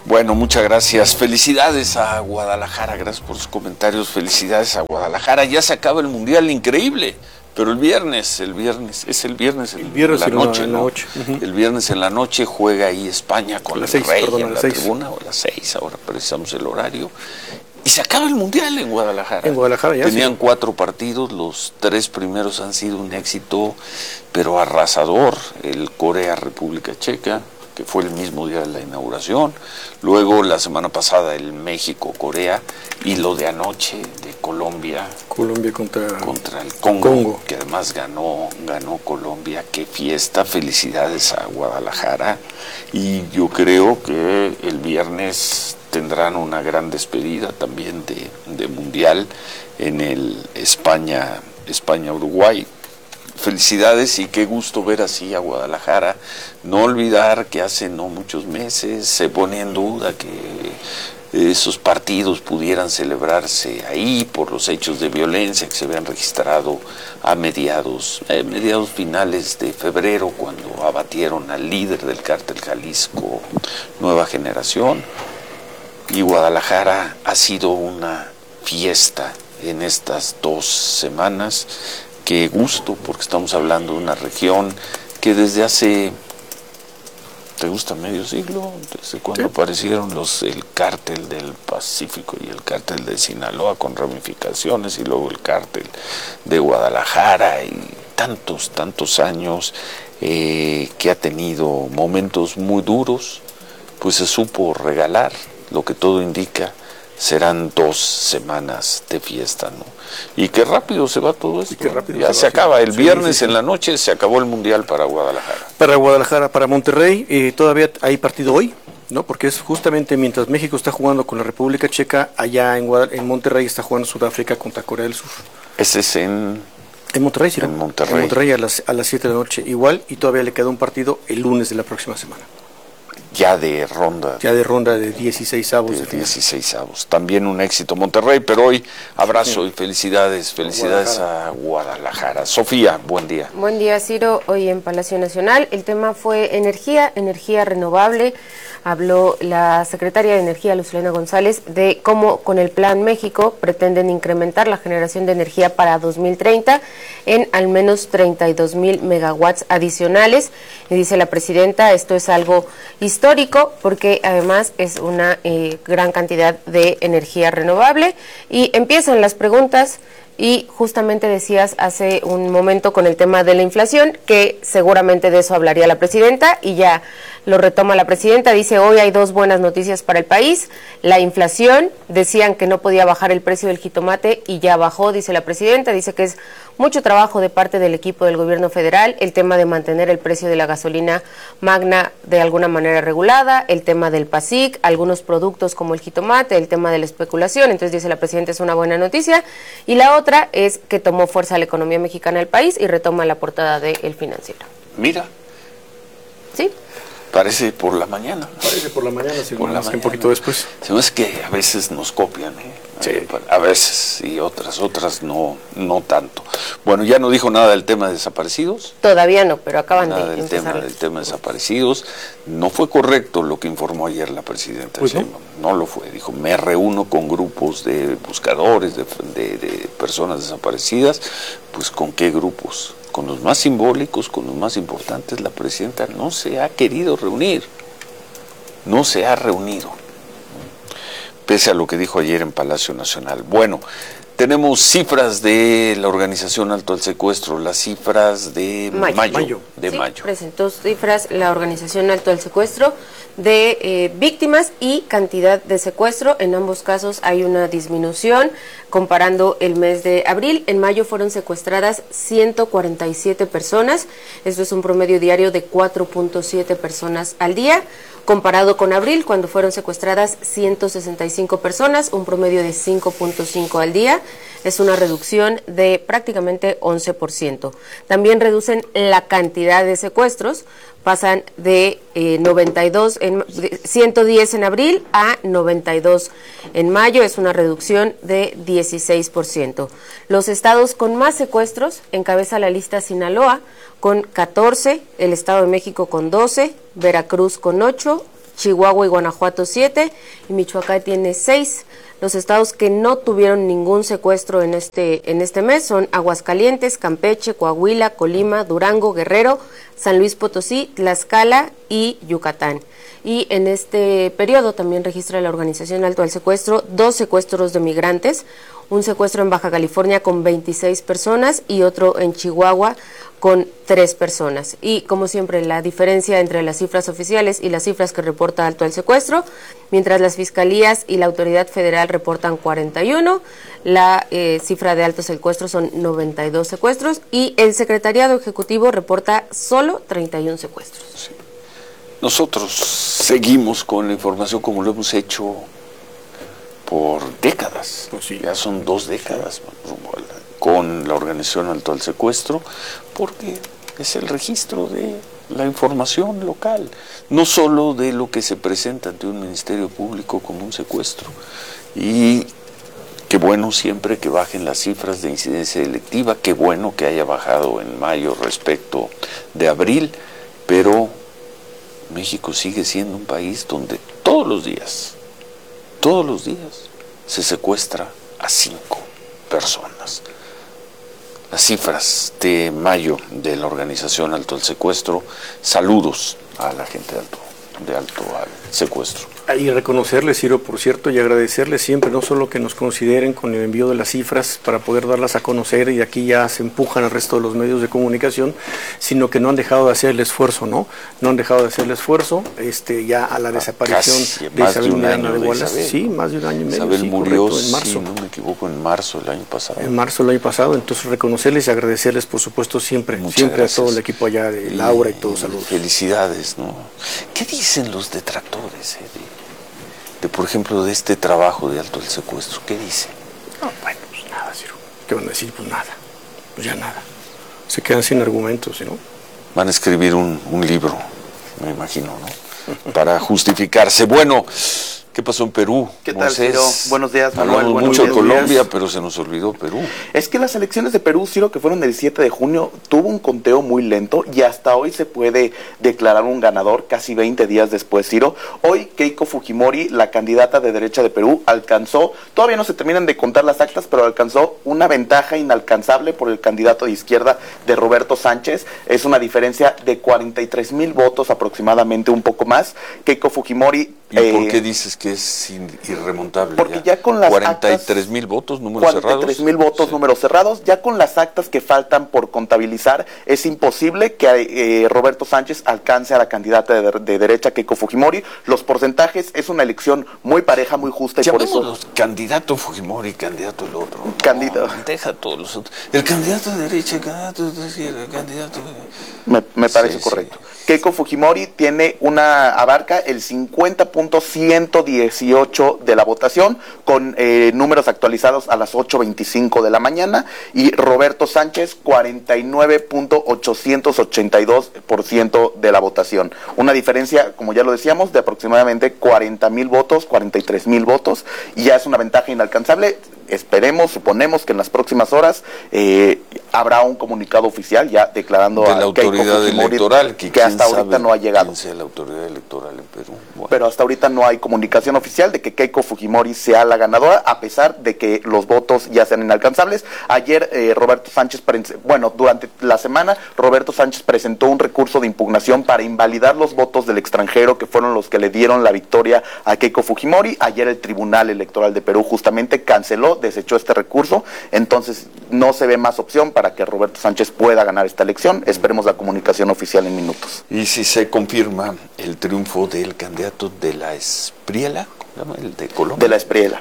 Bueno, muchas gracias. Felicidades a Guadalajara, gracias por sus comentarios. Felicidades a Guadalajara. Ya se acaba el Mundial, increíble. Pero el viernes en la noche, ¿no? El viernes en la noche juega ahí España con el Rey en la tribuna, o a las 6, ahora precisamos el horario. Y se acaba el Mundial en Guadalajara. En Guadalajara ya. Tenían 4 partidos, los 3 primeros han sido un éxito, pero arrasador. El Corea-República Checa, que fue el mismo día de la inauguración. Luego, la semana pasada, el México-Corea. Y lo de anoche, de Colombia contra el Congo, que además ganó Colombia. Qué fiesta, felicidades a Guadalajara. Y yo creo que el viernes tendrán una gran despedida también de Mundial en el España-Uruguay. Felicidades y qué gusto ver así a Guadalajara. No olvidar que hace no muchos meses se ponía en duda que esos partidos pudieran celebrarse ahí por los hechos de violencia que se habían registrado a mediados finales de febrero, cuando abatieron al líder del cártel Jalisco Nueva Generación. Y Guadalajara ha sido una fiesta en estas 2 semanas. Qué gusto, porque estamos hablando de una región que desde hace, ¿te gusta medio siglo? Desde cuando aparecieron el cártel del Pacífico y el cártel de Sinaloa con ramificaciones, y luego el cártel de Guadalajara, y tantos años que ha tenido momentos muy duros, pues se supo regalar. Lo que todo indica, serán 2 semanas de fiesta, ¿no? Y qué rápido se va todo esto. Ya se acaba. El viernes en la noche se acabó el Mundial para Guadalajara. Para Monterrey, todavía hay partido hoy, ¿no? Porque es justamente mientras México está jugando con la República Checa, allá en Monterrey está jugando Sudáfrica contra Corea del Sur. Ese es en Monterrey, sí. En Monterrey. En Monterrey a las 7 de la noche igual, y todavía le queda un partido el lunes de la próxima semana. Ya de ronda de 16avos. De 16avos. También un éxito Monterrey, pero hoy abrazo y felicidades a Guadalajara. Sofía, buen día. Buen día, Ciro. Hoy en Palacio Nacional el tema fue energía renovable. Habló la secretaria de Energía, Luzlena González, de cómo con el Plan México pretenden incrementar la generación de energía para 2030 en al menos 32,000 megawatts adicionales. Y dice la presidenta, esto es algo histórico porque además es una gran cantidad de energía renovable. Y empiezan las preguntas. Y justamente decías hace un momento con el tema de la inflación, que seguramente de eso hablaría la presidenta, y ya lo retoma la presidenta. Dice, hoy hay 2 buenas noticias para el país. La inflación, decían que no podía bajar el precio del jitomate y ya bajó, dice la presidenta. Dice que es mucho trabajo de parte del equipo del gobierno federal, el tema de mantener el precio de la gasolina magna de alguna manera regulada, el tema del PASIC, algunos productos como el jitomate, el tema de la especulación. Entonces dice la presidenta, es una buena noticia. Y la otra es que tomó fuerza la economía mexicana del país y retoma la portada de El Financiero. Mira. ¿Sí? Parece por la mañana. Sí, un poquito después. Es que a veces nos copian, Sí. A veces, y otras no tanto. Bueno, ya no dijo nada del tema de desaparecidos. Todavía no, pero acaban nada de del empezar. tema de desaparecidos. No fue correcto lo que informó ayer la presidenta. Pues no lo fue. Dijo, me reúno con grupos de buscadores, de personas desaparecidas. Pues, ¿con qué grupos? Con los más simbólicos, con los más importantes. La presidenta no se ha querido reunir. No se ha reunido, pese a lo que dijo ayer en Palacio Nacional. Bueno, tenemos cifras de la Organización Alto al Secuestro, las cifras de mayo. Presentó cifras la Organización Alto al Secuestro de víctimas y cantidad de secuestro. En ambos casos hay una disminución comparando el mes de abril. En mayo fueron secuestradas 147 personas. Esto es un promedio diario de 4.7 personas al día. Comparado con abril, cuando fueron secuestradas 165 personas, un promedio de 5.5 al día, es una reducción de prácticamente 11%. También reducen la cantidad de secuestros, pasan de 110 en abril a 92 en mayo, es una reducción de 16%. Los estados con más secuestros encabeza la lista Sinaloa con 14, el Estado de México con 12, Veracruz con 8, Chihuahua y Guanajuato 7 y Michoacán tiene 6. Los estados que no tuvieron ningún secuestro en este mes son Aguascalientes, Campeche, Coahuila, Colima, Durango, Guerrero, San Luis Potosí, Tlaxcala y Yucatán. Y en este periodo también registra la Organización Alto al Secuestro 2 secuestros de migrantes, un secuestro en Baja California con 26 personas y otro en Chihuahua con 3 personas. Y como siempre, la diferencia entre las cifras oficiales y las cifras que reporta Alto al Secuestro, mientras las fiscalías y la autoridad federal reportan 41, la cifra de Alto Secuestro son 92 secuestros y el Secretariado Ejecutivo reporta solo 31 secuestros. Sí. Nosotros seguimos con la información como lo hemos hecho por décadas, Pues sí. ya son 2 décadas con la Organización Alto al Secuestro, porque es el registro de la información local, no solo de lo que se presenta ante un Ministerio Público como un secuestro. Y qué bueno siempre que bajen las cifras de incidencia delictiva, qué bueno que haya bajado en mayo respecto de abril, pero México sigue siendo un país donde todos los días, se secuestra a 5 personas. Las cifras de mayo de la Organización Alto al Secuestro, saludos a la gente de Alto al Secuestro. Y reconocerles, Ciro, por cierto, y agradecerles siempre, no solo que nos consideren con el envío de las cifras para poder darlas a conocer, y aquí ya se empujan al resto de los medios de comunicación, sino que no han dejado de hacer el esfuerzo, ¿no? No han dejado de hacer el esfuerzo, ya a la desaparición de Isabel Miranda de Wallace. Sí, más de un año y medio. Isabel sí, murió, correcto, en marzo. si no me equivoco, en marzo del año pasado. En marzo del año pasado, entonces reconocerles y agradecerles, por supuesto, siempre a todo el equipo allá de Laura y todos, saludos. Felicidades, ¿no? ¿Qué dicen los detractores, por ejemplo, de este trabajo de Alto al Secuestro? ¿Qué dicen? No, bueno, pues nada, Ciro. ¿Qué van a decir? Pues nada. Pues ya nada. Se quedan sin argumentos, ¿no? Van a escribir un libro, me imagino, ¿no? Para justificarse. Bueno, ¿qué pasó en Perú? ¿Qué tal, Ciro? Buenos días, Manuel. Hablamos mucho de Colombia, pero se nos olvidó Perú. Es que las elecciones de Perú, Ciro, que fueron el 7 de junio, tuvo un conteo muy lento y hasta hoy se puede declarar un ganador casi 20 días después, Ciro. Hoy Keiko Fujimori, la candidata de derecha de Perú, alcanzó, todavía no se terminan de contar las actas, pero alcanzó una ventaja inalcanzable por el candidato de izquierda de Roberto Sánchez. Es una diferencia de 43,000 votos aproximadamente, un poco más. Keiko Fujimori... ¿Y por qué dices que es irremontable? Porque ya con las 43,000 votos, números cerrados. 43,000 votos, sí. Números cerrados. Ya con las actas que faltan por contabilizar, es imposible que Roberto Sánchez alcance a la candidata de derecha, Keiko Fujimori. Los porcentajes, es una elección muy pareja, muy justa, y por eso... Candidato Fujimori, candidato el otro. Candidato. Deja todos los otros. El candidato de derecha, el candidato... Me parece correcto. Sí. Keiko Fujimori abarca el 50.118 de la votación, con números actualizados a las 8:25 de la mañana, y Roberto Sánchez 49.882% de la votación. Una diferencia, como ya lo decíamos, de aproximadamente 40,000 votos, 43,000 votos, y ya es una ventaja inalcanzable. Esperemos, suponemos que en las próximas horas habrá un comunicado oficial ya declarando de la autoridad electoral, que hasta ahorita no ha llegado. ¿Quién sea la autoridad electoral en Perú? Bueno. Pero hasta ahorita no hay comunicación oficial de que Keiko Fujimori sea la ganadora, a pesar de que los votos ya sean inalcanzables. Ayer durante la semana, Roberto Sánchez presentó un recurso de impugnación para invalidar los votos del extranjero, que fueron los que le dieron la victoria a Keiko Fujimori. Ayer el Tribunal Electoral de Perú justamente desechó este recurso, entonces no se ve más opción para que Roberto Sánchez pueda ganar esta elección. Esperemos la comunicación oficial en minutos. Y si se confirma el triunfo del candidato de la Espriella, ¿cómo se llama? El de Colombia. De la Espriella.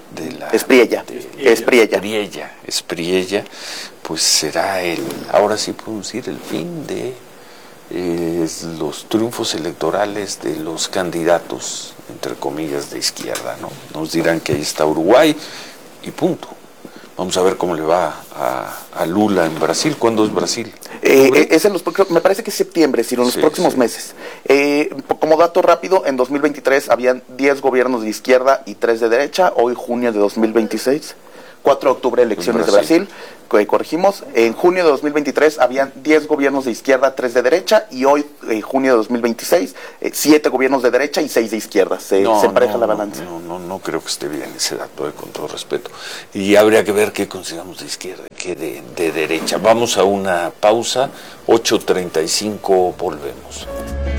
Espriella, pues será ahora sí podemos decir, el fin de los triunfos electorales de los candidatos, entre comillas, de izquierda, ¿no? Nos dirán que ahí está Uruguay y punto. Vamos a ver cómo le va a Lula en Brasil. ¿Cuándo es Brasil? Me parece que es septiembre, en los próximos meses. Como dato rápido, en 2023 habían 10 gobiernos de izquierda y 3 de derecha. Hoy, junio de 2026. 4 de octubre, elecciones de Brasil. Corregimos, en junio de 2023 habían 10 gobiernos de izquierda, 3 de derecha, y hoy, junio de 2026, 7 gobiernos de derecha y 6 de izquierda. Se empareja la balanza. No creo que esté bien ese dato, con todo respeto. Y habría que ver qué consideramos de izquierda, qué de derecha. Vamos a una pausa, 8:35, volvemos.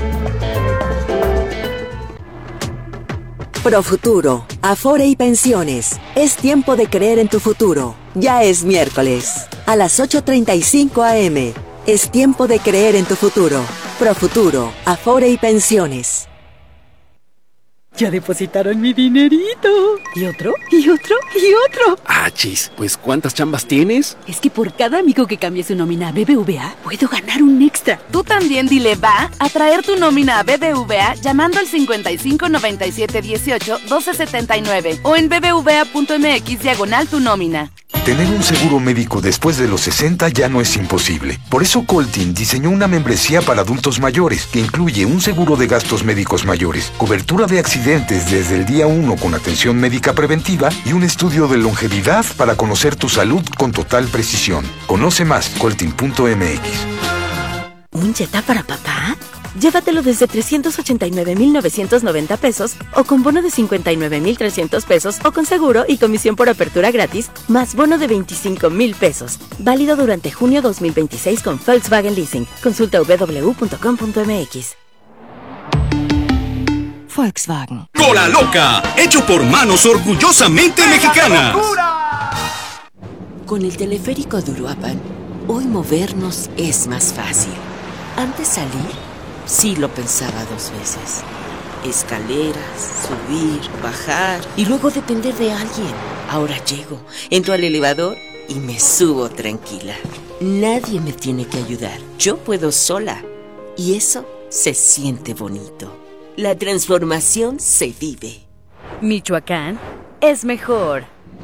Profuturo, Afore y Pensiones. Es tiempo de creer en tu futuro. Ya es miércoles. A las 8:35 a.m. Es tiempo de creer en tu futuro. Profuturo, Afore y Pensiones. Ya depositaron mi dinerito. ¿Y otro? ¿Y otro? ¿Y otro? Chis, pues ¿cuántas chambas tienes? Es que por cada amigo que cambie su nómina a BBVA, puedo ganar un extra. Tú también dile va a traer tu nómina a BBVA llamando al 55 97 18 12 79 o en bbva.mx/tu nómina. Tener un seguro médico después de los 60 ya no es imposible. Por eso Coltin diseñó una membresía para adultos mayores que incluye un seguro de gastos médicos mayores, cobertura de accidentes desde el día 1 con atención médica preventiva y un estudio de longevidad para conocer tu salud con total precisión. Conoce más, coltin.mx. ¿Un Jetta para papá? Llévatelo desde 389,990 pesos o con bono de 59,300 pesos o con seguro y comisión por apertura gratis, más bono de 25,000 pesos. Válido durante junio 2026 con Volkswagen Leasing. Consulta www.com.mx. Volkswagen. Cola Loca, hecho por manos orgullosamente mexicanas. Con el teleférico de Uruapan, hoy movernos es más fácil. Antes salir, sí lo pensaba 2 veces. Escaleras, subir, bajar y luego depender de alguien. Ahora llego, entro al elevador y me subo tranquila. Nadie me tiene que ayudar. Yo puedo sola. Y eso se siente bonito. La transformación se vive. Michoacán es mejor.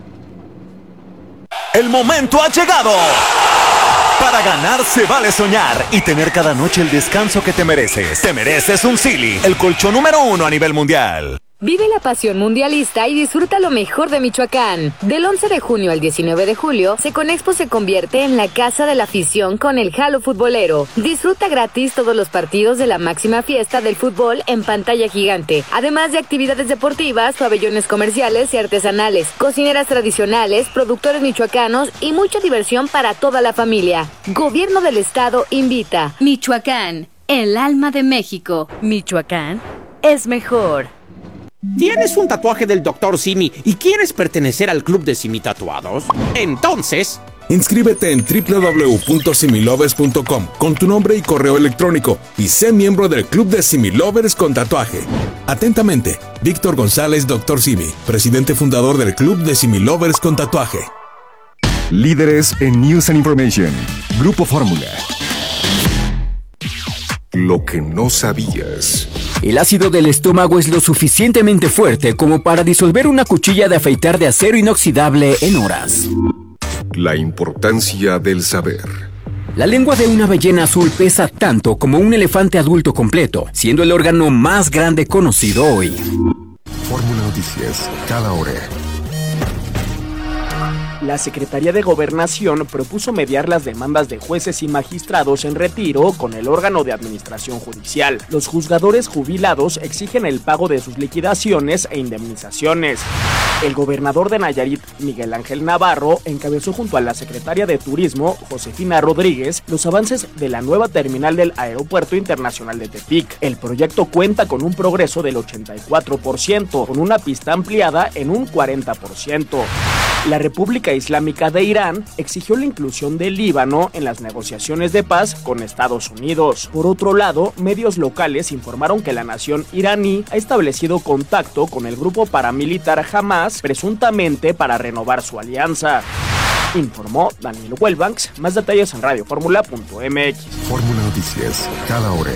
El momento ha llegado. Para ganar se vale soñar y tener cada noche el descanso que te mereces. Te mereces un Sealy, el colchón número 1 a nivel mundial. Vive la pasión mundialista y disfruta lo mejor de Michoacán. Del 11 de junio al 19 de julio, Seconexpo se convierte en la casa de la afición con el Halo Futbolero. Disfruta gratis todos los partidos de la máxima fiesta del fútbol en pantalla gigante, además de actividades deportivas, pabellones comerciales y artesanales, cocineras tradicionales, productores michoacanos y mucha diversión para toda la familia. Gobierno del Estado invita. Michoacán, el alma de México. Michoacán es mejor. ¿Tienes un tatuaje del Dr. Simi y quieres pertenecer al club de Simi Tatuados? Entonces, inscríbete en www.similovers.com con tu nombre y correo electrónico y sé miembro del club de Similovers con tatuaje. Atentamente, Víctor González, Dr. Simi, presidente fundador del club de Similovers con tatuaje. Líderes en News and Information. Grupo Fórmula. Lo que no sabías. El ácido del estómago es lo suficientemente fuerte como para disolver una cuchilla de afeitar de acero inoxidable en horas. La importancia del saber. La lengua de una ballena azul pesa tanto como un elefante adulto completo, siendo el órgano más grande conocido hoy. Fórmula Noticias, cada hora. La Secretaría de Gobernación propuso mediar las demandas de jueces y magistrados en retiro con el órgano de administración judicial. Los juzgadores jubilados exigen el pago de sus liquidaciones e indemnizaciones. El gobernador de Nayarit, Miguel Ángel Navarro, encabezó junto a la secretaria de Turismo, Josefina Rodríguez, los avances de la nueva terminal del Aeropuerto Internacional de Tepic. El proyecto cuenta con un progreso del 84%, con una pista ampliada en un 40%. La República Islámica de Irán exigió la inclusión del Líbano en las negociaciones de paz con Estados Unidos. Por otro lado, medios locales informaron que la nación iraní ha establecido contacto con el grupo paramilitar Hamas, presuntamente para renovar su alianza. Informó Daniel Huelbanks. Más detalles en radioformula.mx. Fórmula Noticias, cada hora.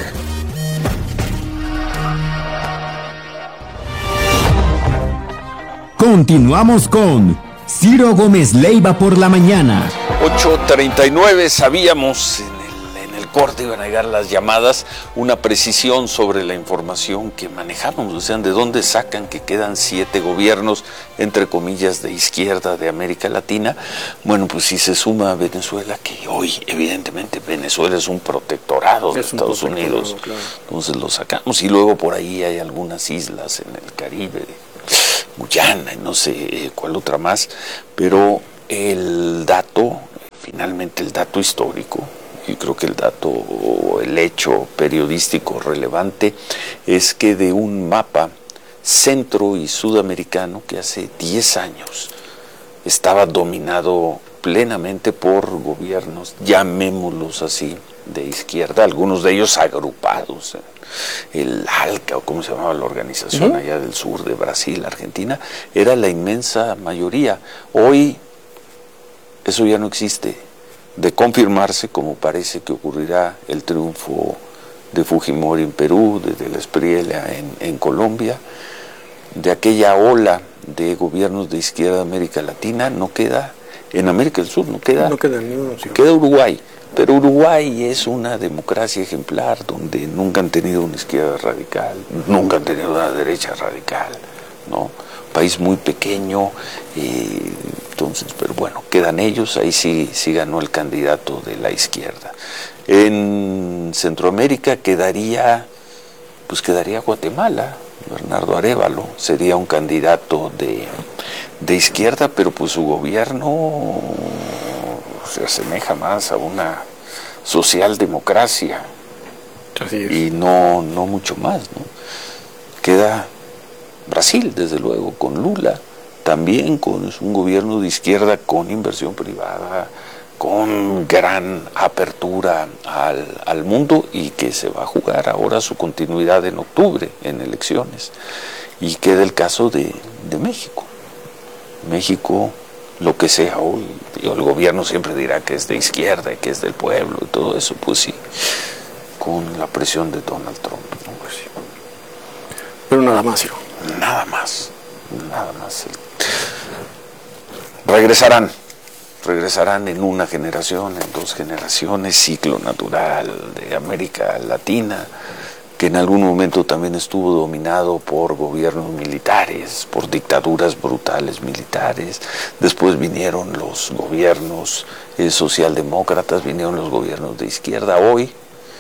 Continuamos con Ciro Gómez Leiva por la mañana. 8:39, sabíamos en el corte iban a llegar las llamadas, una precisión sobre la información que manejamos, o sea, de dónde sacan que quedan 7 gobiernos, entre comillas, de izquierda de América Latina. Bueno, pues si se suma a Venezuela, que hoy evidentemente Venezuela es un protectorado de Estados Unidos, claro. Entonces lo sacamos, y luego por ahí hay algunas islas en el Caribe, Guyana, y no sé cuál otra más, pero el dato, finalmente el dato histórico, y creo que el hecho periodístico relevante es que de un mapa centro y sudamericano que hace 10 años estaba dominado plenamente por gobiernos, llamémoslos así, de izquierda, algunos de ellos agrupados, el ALCA, o como se llamaba la organización allá del sur de Brasil, Argentina, era la inmensa mayoría. Hoy eso ya no existe. De confirmarse, como parece que ocurrirá el triunfo de Fujimori en Perú, de la Espriella en Colombia, de aquella ola de gobiernos de izquierda de América Latina, no queda, en América del Sur no queda ni uno, sí. Queda Uruguay. Pero Uruguay es una democracia ejemplar donde nunca han tenido una izquierda radical, nunca han tenido una derecha radical, ¿no? País muy pequeño, entonces, pero bueno, quedan ellos, ahí sí ganó el candidato de la izquierda. En Centroamérica quedaría Guatemala, Bernardo Arévalo, sería un candidato de izquierda, pero pues su gobierno se asemeja más a una socialdemocracia. Así es. Y no mucho más, ¿no? Queda Brasil, desde luego, con Lula, también con un gobierno de izquierda con inversión privada, con gran apertura al mundo, y que se va a jugar ahora su continuidad en octubre en elecciones. Y queda el caso de México. México, lo que sea hoy, el gobierno siempre dirá que es de izquierda y que es del pueblo y todo eso, pues sí, con la presión de Donald Trump, ¿no? Pues sí. Pero nada más, hijo. Nada más. Regresarán en una generación, en 2 generaciones, ciclo natural de América Latina, que en algún momento también estuvo dominado por gobiernos militares, por dictaduras brutales militares. Después vinieron los gobiernos socialdemócratas, vinieron los gobiernos de izquierda. Hoy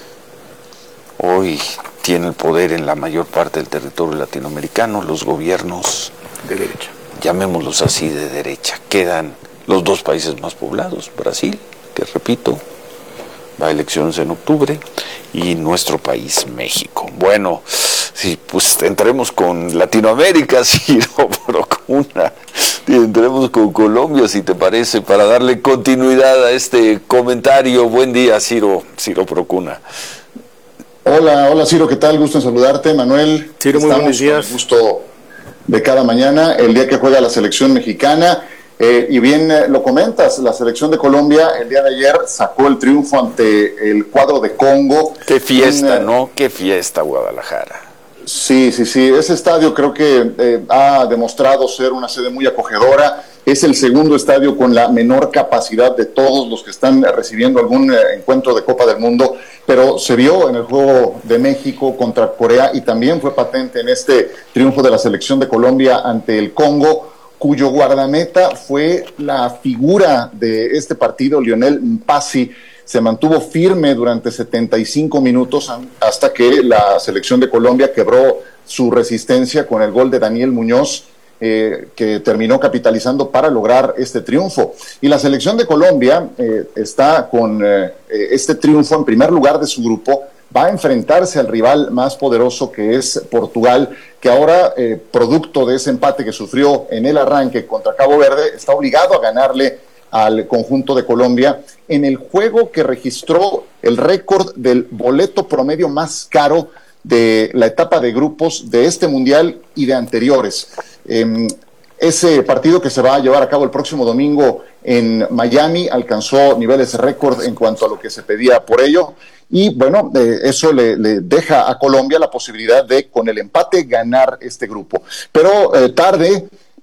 tiene el poder en la mayor parte del territorio latinoamericano los gobiernos de derecha, llamémoslos así, de derecha. Quedan los 2 países más poblados, Brasil, que repito, va a elecciones en octubre, y nuestro país, México. Bueno, sí, pues entremos con Latinoamérica, Ciro Procuna, y entremos con Colombia, si te parece, para darle continuidad a este comentario. Buen día, Ciro Procuna. Hola Ciro, ¿qué tal? Gusto en saludarte, Manuel. Ciro, muy buenos días. Con el gusto de cada mañana, el día que juega la selección mexicana. Y bien lo comentas, la selección de Colombia el día de ayer sacó el triunfo ante el cuadro de Congo. Qué fiesta, ¿no? Qué fiesta, Guadalajara. Sí, ese estadio creo que ha demostrado ser una sede muy acogedora. Es el segundo estadio con la menor capacidad de todos los que están recibiendo algún encuentro de Copa del Mundo, pero se vio en el juego de México contra Corea, y también fue patente en este triunfo de la selección de Colombia ante el Congo, cuyo guardameta fue la figura de este partido, Lionel Mpassi. Se mantuvo firme durante 75 minutos hasta que la selección de Colombia quebró su resistencia con el gol de Daniel Muñoz, que terminó capitalizando para lograr este triunfo. Y la selección de Colombia está con este triunfo en primer lugar de su grupo. Va a enfrentarse al rival más poderoso, que es Portugal, que ahora, producto de ese empate que sufrió en el arranque contra Cabo Verde, está obligado a ganarle al conjunto de Colombia en el juego que registró el récord del boleto promedio más caro de la etapa de grupos de este mundial y de anteriores. Ese partido, que se va a llevar a cabo el próximo domingo en Miami, alcanzó niveles récord en cuanto a lo que se pedía por ello, y bueno, eso le deja a Colombia la posibilidad de, con el empate, ganar este grupo. Pero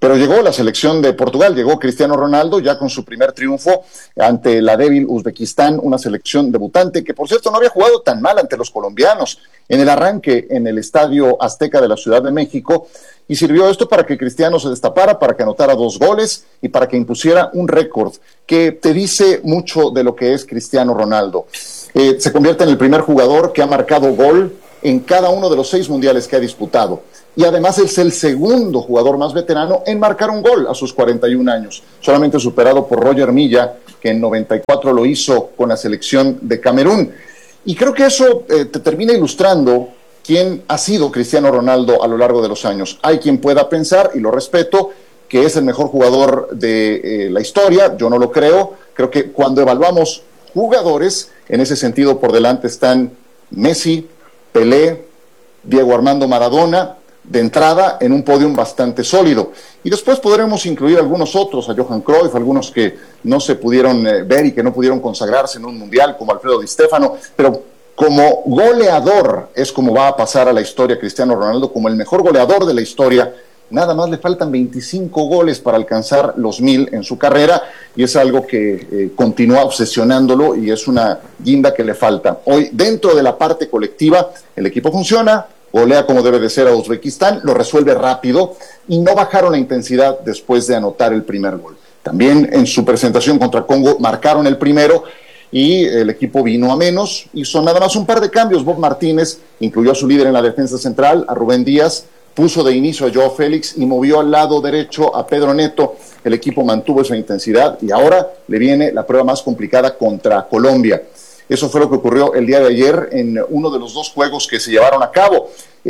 Pero llegó la selección de Portugal, llegó Cristiano Ronaldo ya con su primer triunfo ante la débil Uzbekistán, una selección debutante que por cierto no había jugado tan mal ante los colombianos en el arranque en el Estadio Azteca de la Ciudad de México, y sirvió esto para que Cristiano se destapara, para que anotara 2 goles y para que impusiera un récord que te dice mucho de lo que es Cristiano Ronaldo. Se convierte en el primer jugador que ha marcado gol en cada uno de los 6 mundiales que ha disputado. Y además es el segundo jugador más veterano en marcar un gol a sus 41 años, solamente superado por Roger Milla, que en 94 lo hizo con la selección de Camerún. Y creo que eso te termina ilustrando quién ha sido Cristiano Ronaldo a lo largo de los años. Hay quien pueda pensar, y lo respeto, que es el mejor jugador de la historia. Yo no lo creo. Creo que cuando evaluamos jugadores, en ese sentido por delante están Messi, Pelé, Diego Armando Maradona, de entrada en un podium bastante sólido. Y después podremos incluir algunos otros, a Johan Cruyff, algunos que no se pudieron ver y que no pudieron consagrarse en un mundial, como Alfredo Di Stéfano, pero como goleador es como va a pasar a la historia Cristiano Ronaldo, como el mejor goleador de la historia. Nada más le faltan 25 goles para alcanzar los 1000 en su carrera, y es algo que continúa obsesionándolo y es una guinda que le falta. Hoy, dentro de la parte colectiva, el equipo funciona, golea como debe de ser a Uzbekistán, lo resuelve rápido y no bajaron la intensidad después de anotar el primer gol. También en su presentación contra Congo marcaron el primero y el equipo vino a menos. Hizo nada más un par de cambios. Bob Martínez incluyó a su líder en la defensa central, a Rubén Díaz, puso de inicio a Joao Félix y movió al lado derecho a Pedro Neto. El equipo mantuvo esa intensidad y ahora le viene la prueba más complicada contra Colombia. Eso fue lo que ocurrió el día de ayer en uno de los 2 juegos que se llevaron a cabo.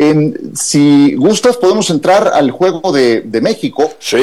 Si gustas, podemos entrar al juego de México. Sí,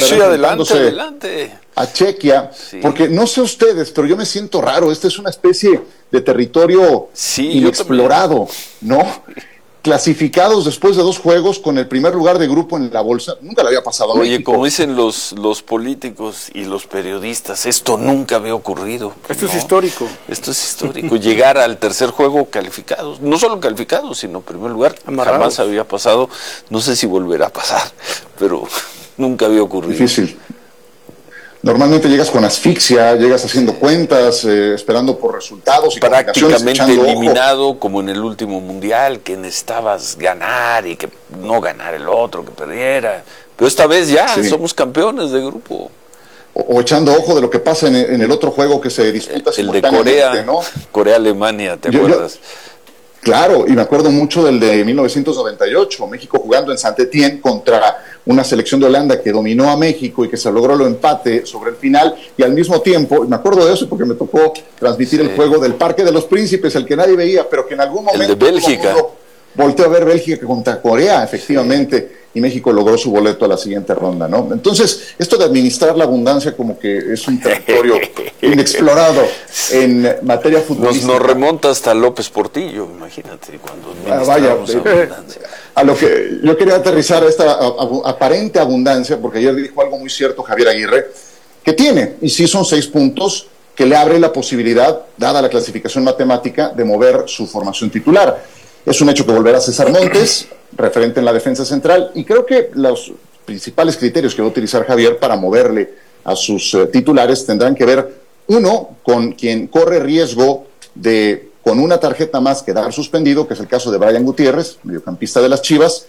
adelante. A Chequia, sí. Porque no sé ustedes, pero yo me siento raro. Este es una especie de territorio inexplorado, ¿no? Clasificados después de 2 juegos con el primer lugar de grupo en la bolsa. Nunca le había pasado a México. Oye, como dicen los políticos y los periodistas, esto nunca había ocurrido. Esto es histórico. Esto es histórico. Llegar al tercer juego calificados, no solo calificados, sino en primer lugar, amarrados. Jamás había pasado. No sé si volverá a pasar, pero nunca había ocurrido. Difícil. Normalmente llegas con asfixia, llegas haciendo cuentas, esperando por resultados y prácticamente eliminado, como en el último mundial, que necesitabas ganar y que no ganar el otro, que perdiera. Pero esta vez ya somos campeones de grupo. O echando ojo de lo que pasa en el otro juego que se disputa simultáneamente, de Corea, ¿no? Corea-Alemania, ¿te acuerdas? Claro, y me acuerdo mucho del de 1998, México jugando en Saint-Étienne contra una selección de Holanda que dominó a México y que se logró el empate sobre el final, y al mismo tiempo, me acuerdo de eso porque me tocó transmitir el juego del Parque de los Príncipes, el que nadie veía, pero que en algún momento el de Bélgica volteó a ver Bélgica contra Corea, efectivamente, y México logró su boleto a la siguiente ronda, ¿no? Entonces, esto de administrar la abundancia como que es un territorio inexplorado en materia futbolística. Nos remonta hasta López Portillo, imagínate, cuando administramos abundancia. A lo que yo quería aterrizar esta aparente abundancia, porque ayer dijo algo muy cierto Javier Aguirre, que tiene, y sí son 6 puntos, que le abre la posibilidad, dada la clasificación matemática, de mover su formación titular. Es un hecho que volverá César Montes, referente en la defensa central, y creo que los principales criterios que va a utilizar Javier para moverle a sus titulares tendrán que ver, uno, con quien corre riesgo de, con una tarjeta más, quedar suspendido, que es el caso de Brian Gutiérrez, mediocampista de las Chivas,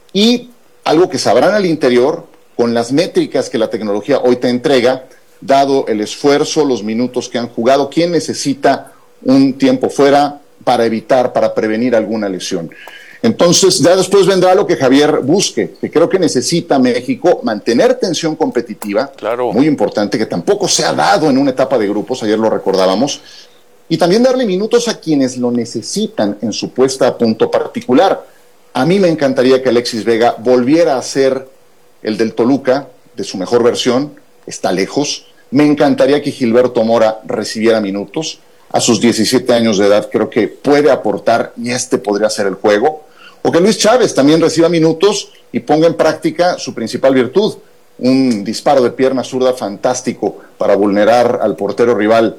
y algo que sabrán al interior, con las métricas que la tecnología hoy te entrega, dado el esfuerzo, los minutos que han jugado, quién necesita un tiempo fuera para evitar, para prevenir alguna lesión. Entonces, ya después vendrá lo que Javier busque, que creo que necesita México mantener tensión competitiva, claro, muy importante, que tampoco se ha dado en una etapa de grupos, ayer lo recordábamos, y también darle minutos a quienes lo necesitan en su puesta a punto particular. A mí me encantaría que Alexis Vega volviera a ser el del Toluca, de su mejor versión, está lejos. Me encantaría que Gilberto Mora recibiera minutos. A sus 17 años de edad creo que puede aportar y podría ser el juego. O que Luis Chávez también reciba minutos y ponga en práctica su principal virtud, un disparo de pierna zurda fantástico para vulnerar al portero rival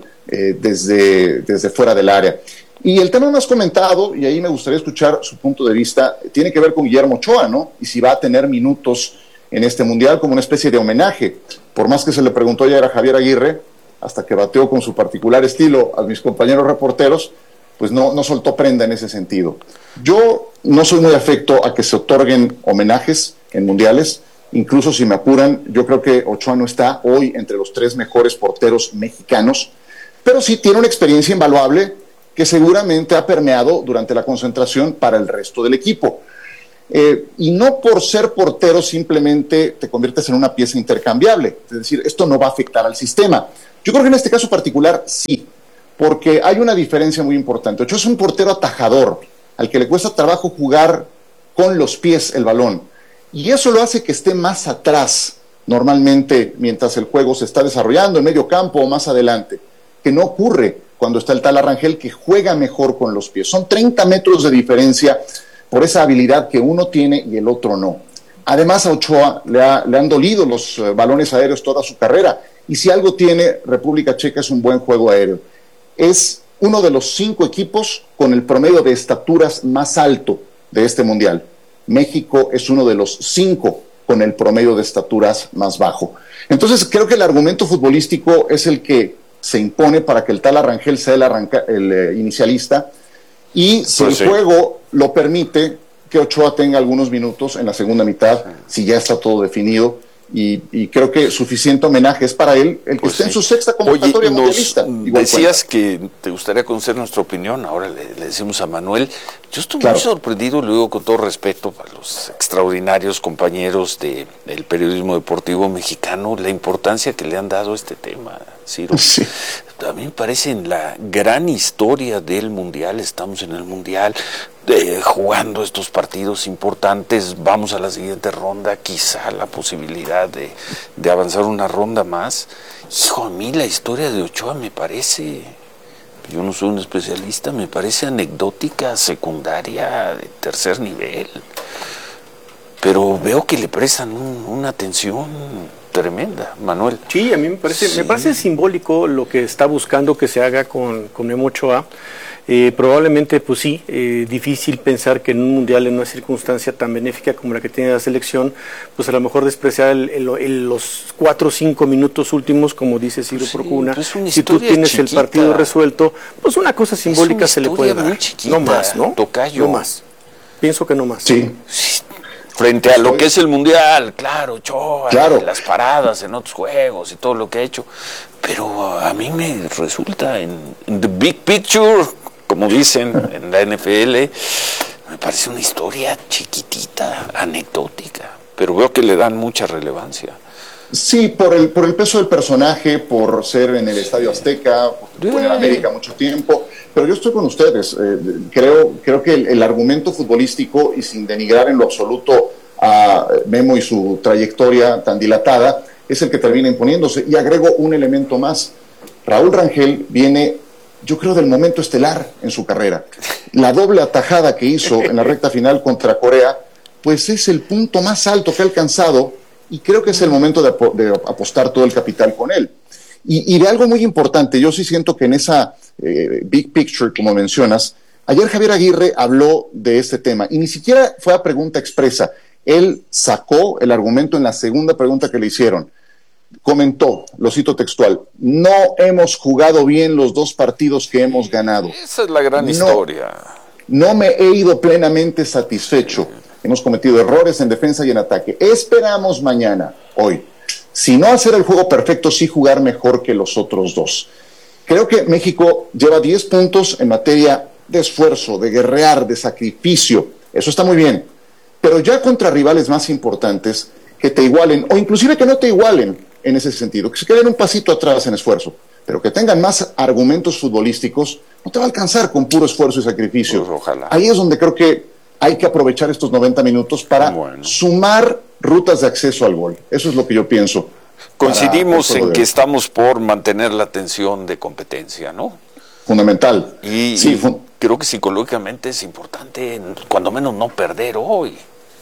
desde fuera del área. Y el tema más comentado, y ahí me gustaría escuchar su punto de vista, tiene que ver con Guillermo Ochoa, ¿no? Y si va a tener minutos en este Mundial como una especie de homenaje. Por más que se le preguntó ayer a Javier Aguirre, hasta que bateó con su particular estilo a mis compañeros reporteros, pues no soltó prenda en ese sentido. Yo no soy muy afecto a que se otorguen homenajes en mundiales, incluso si me apuran, yo creo que Ochoa no está hoy entre los 3 mejores porteros mexicanos, pero sí tiene una experiencia invaluable que seguramente ha permeado durante la concentración para el resto del equipo. Y no por ser portero simplemente te conviertes en una pieza intercambiable, es decir, esto no va a afectar al sistema. Yo creo que en este caso particular sí, porque hay una diferencia muy importante. Ochoa es un portero atajador, al que le cuesta trabajo jugar con los pies el balón, y eso lo hace que esté más atrás normalmente mientras el juego se está desarrollando en medio campo o más adelante, que no ocurre cuando está el Tala Rangel, que juega mejor con los pies. Son 30 metros de diferencia por esa habilidad que uno tiene y el otro no. Además, a Ochoa le han dolido los balones aéreos toda su carrera, y si algo tiene República Checa es un buen juego aéreo. Es uno de los 5 equipos con el promedio de estaturas más alto de este Mundial. México es uno de los 5 con el promedio de estaturas más bajo. Entonces, creo que el argumento futbolístico es el que se impone para que el Tala Rangel sea el inicialista, y si el juego lo permite, que Ochoa tenga algunos minutos en la segunda mitad, si ya está todo definido, y creo que suficiente homenaje es para él el que esté en su 6ª convocatoria mundialista. Decías que te gustaría conocer nuestra opinión, ahora le decimos a Manuel. Yo estoy muy sorprendido, lo digo con todo respeto para los extraordinarios compañeros del periodismo deportivo mexicano, la importancia que le han dado a este tema, Ciro. Sí. A mí me parece en la gran historia del Mundial, estamos en el Mundial, jugando estos partidos importantes, vamos a la siguiente ronda, quizá la posibilidad de avanzar una ronda más. Hijo, a mí la historia de Ochoa me parece, yo no soy un especialista, me parece anecdótica, secundaria, de tercer nivel, pero veo que le prestan una atención tremenda, Manuel. Sí, a mí me parece simbólico lo que está buscando que se haga con Memo Ochoa. Probablemente, pues sí, difícil pensar que en un mundial, en una circunstancia tan benéfica como la que tiene la selección, pues a lo mejor despreciar los 4 o 5 minutos últimos, como dice Ciro Procuna. Si tú tienes chiquita, el partido resuelto, pues una cosa simbólica se le puede dar. Chiquita, no más, ¿no? Tocayo. No más. Pienso que no más. Sí. Frente a lo que es el Mundial, claro, Ochoa, las paradas en otros juegos y todo lo que ha hecho, pero a mí me resulta en the big picture, como dicen en la NFL, me parece una historia chiquitita, anecdótica, pero veo que le dan mucha relevancia. Sí, por el peso del personaje, por ser en el Estadio Azteca, porque fue en América mucho tiempo, pero yo estoy con ustedes. Creo que el argumento futbolístico, y sin denigrar en lo absoluto a Memo y su trayectoria tan dilatada, es el que termina imponiéndose. Y agrego un elemento más. Raúl Rangel viene, yo creo, del momento estelar en su carrera. La doble atajada que hizo en la recta final contra Corea, pues es el punto más alto que ha alcanzado, y creo que es el momento de apostar todo el capital con él. Y de algo muy importante, yo sí siento que en esa big picture, como mencionas, ayer Javier Aguirre habló de este tema, y ni siquiera fue a pregunta expresa. Él sacó el argumento en la segunda pregunta que le hicieron. Comentó, lo cito textual: no hemos jugado bien los 2 partidos que hemos ganado. Esa es la gran historia. No me he ido plenamente satisfecho. Hemos cometido errores en defensa y en ataque. Esperamos mañana, hoy, si no hacer el juego perfecto, sí jugar mejor que los otros 2. Creo que México lleva 10 puntos en materia de esfuerzo, de guerrear, de sacrificio. Eso está muy bien. Pero ya contra rivales más importantes, que te igualen, o inclusive que no te igualen en ese sentido, que se queden un pasito atrás en esfuerzo, pero que tengan más argumentos futbolísticos, no te va a alcanzar con puro esfuerzo y sacrificio. Pues ojalá. Ahí es donde creo que hay que aprovechar estos 90 minutos para sumar rutas de acceso al gol. Eso es lo que yo pienso. Coincidimos en que estamos por mantener la tensión de competencia, ¿no? Fundamental. Y creo que psicológicamente es importante, cuando menos, no perder hoy.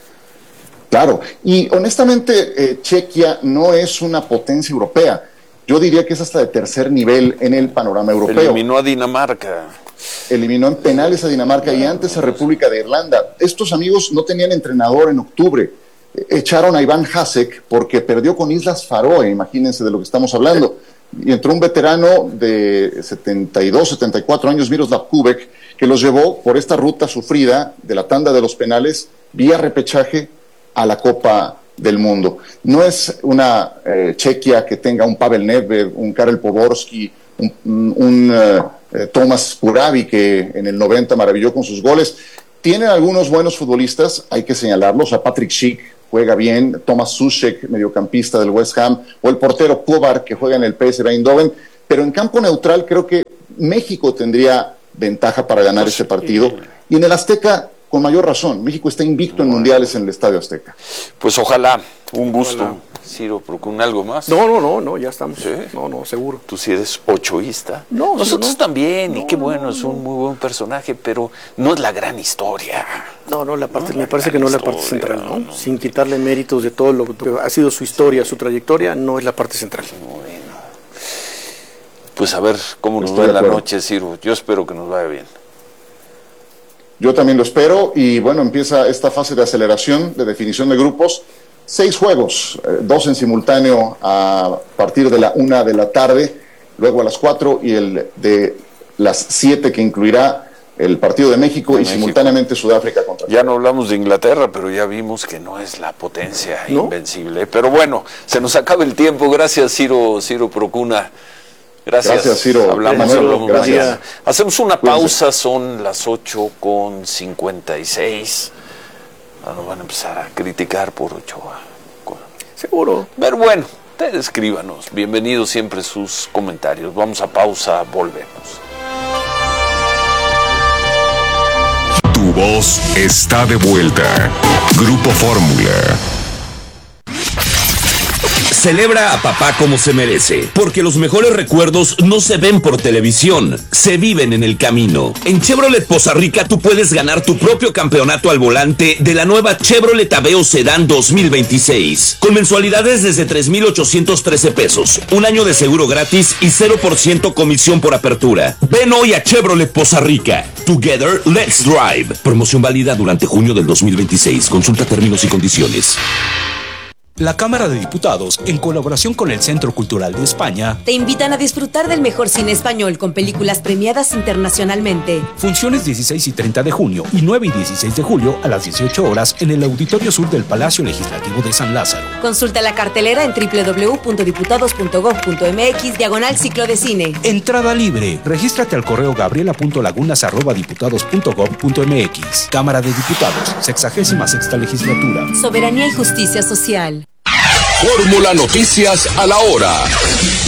Claro, y honestamente Chequia no es una potencia europea. Yo diría que es hasta de tercer nivel en el panorama europeo. Eliminó a Dinamarca. Eliminó en penales a Dinamarca y antes a República de Irlanda. Estos amigos no tenían entrenador en octubre. echaron a Iván Hasek porque perdió con Islas Faroe, imagínense de lo que estamos hablando. Y entró un veterano de 72, 74 años, Miroslav Kubek, que los llevó por esta ruta sufrida de la tanda de los penales vía repechaje a la Copa del Mundo. No es una Chequia que tenga un Pavel Nedved, un Karel Poborský, un Tomas Kurabi, que en el 90 maravilló con sus goles. Tienen algunos buenos futbolistas, hay que señalarlos, a Patrick Schick, juega bien, Tomas Soucek, mediocampista del West Ham, o el portero Kovar, que juega en el PSV Eindhoven, pero en campo neutral creo que México tendría ventaja para ganar ese partido, y en el Azteca, con mayor razón, México está invicto en mundiales en el Estadio Azteca. Pues ojalá, un gusto. Ojalá. Ciro Procuna, ¿algo más? No, ya estamos. ¿Sí? No, seguro. Tú sí eres ochoísta. No, nosotros también, y qué bueno, es un muy buen personaje, pero no es la gran historia. Me parece que no es la parte central, ¿no? Sin quitarle méritos de todo lo que ha sido su historia, su trayectoria, no es la parte central. Bueno. Pues a ver cómo nos va en la noche, Ciro. Yo espero que nos vaya bien. Yo también lo espero, y bueno, empieza esta fase de aceleración, de definición de grupos. 6 juegos, 2 en simultáneo a partir de la 1 de la tarde, luego a las 4 y el de las 7 que incluirá el partido de México y simultáneamente Sudáfrica contra Chile. Ya no hablamos de Inglaterra, pero ya vimos que no es la potencia invencible. Pero bueno, se nos acaba el tiempo. Gracias, Ciro Procuna. Gracias, Ciro. Hablamos mañana. Hacemos una pausa, son las 8:56. Nos van a empezar a criticar por Ochoa. Seguro. Pero bueno, ustedes escríbanos. Bienvenidos siempre sus comentarios. Vamos a pausa, volvemos. Tu voz está de vuelta. Grupo Fórmula. Celebra a papá como se merece, porque los mejores recuerdos no se ven por televisión, se viven en el camino. En Chevrolet Poza Rica tú puedes ganar tu propio campeonato al volante de la nueva Chevrolet Aveo Sedán 2026, con mensualidades desde 3,813 pesos, un año de seguro gratis y 0% comisión por apertura. Ven hoy a Chevrolet Poza Rica. Together, let's drive. Promoción válida durante junio del 2026. Consulta términos y condiciones. La Cámara de Diputados, en colaboración con el Centro Cultural de España, te invitan a disfrutar del mejor cine español con películas premiadas internacionalmente. Funciones 16 y 30 de junio y 9 y 16 de julio a las 18 horas en el Auditorio Sur del Palacio Legislativo de San Lázaro. Consulta la cartelera en www.diputados.gov.mx/ciclo de cine. Entrada libre. Regístrate al correo gabriela.lagunas@diputados.gov.mx. Cámara de Diputados, 66ª Legislatura. Soberanía y justicia social. Fórmula Noticias a la hora.